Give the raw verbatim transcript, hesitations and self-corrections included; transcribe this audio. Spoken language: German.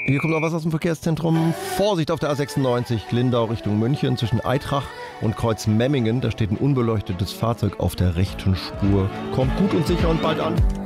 Hier kommt noch was aus dem Verkehrszentrum. Vorsicht auf der A sechsundneunzig, Lindau Richtung München, zwischen Eitrach und Kreuz Memmingen. Da steht ein unbeleuchtetes Fahrzeug auf der rechten Spur. Kommt gut und sicher und bald an.